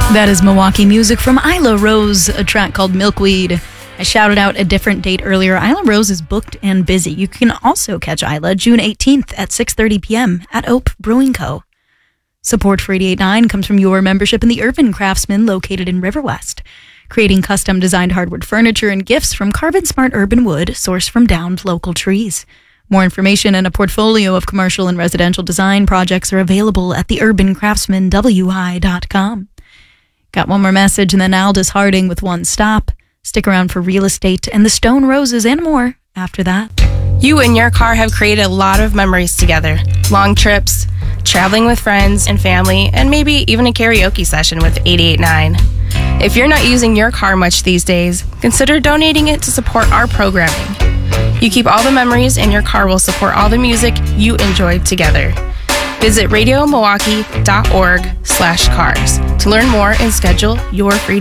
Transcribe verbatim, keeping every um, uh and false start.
That is Milwaukee music from Isla Rose, a track called Milkweed. I shouted out a different date earlier. Isla Rose is booked and busy. You can also catch Isla June eighteenth at six thirty p.m. at Ope Brewing Co. Support for eighty-eight point nine comes from your membership in the Urban Craftsman located in River West, creating custom designed hardwood furniture and gifts from Carbon Smart Urban Wood sourced from downed local trees. More information and a portfolio of commercial and residential design projects are available at the urban craftsman w i dot com. Got one more message and then Aldous Harding with One Stop. Stick around for real estate and the Stone Roses and more after that. You and your car have created a lot of memories together. Long trips, traveling with friends and family, and maybe even a karaoke session with eighty-eight point nine. If you're not using your car much these days, consider donating it to support our programming. You keep all the memories and your car will support all the music you enjoyed together. Visit radio milwaukee dot org slash cars to learn more and schedule your free